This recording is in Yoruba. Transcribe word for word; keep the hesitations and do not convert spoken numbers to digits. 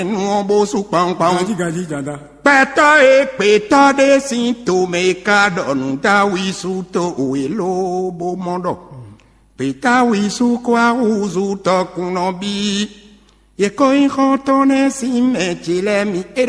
no bosu pang pang gaji gaji janda peta e peta de sinto me cadon da wisu to uelo bo mondo peta wisu kwa uzu to kunobi ye koi khotone si me chile mi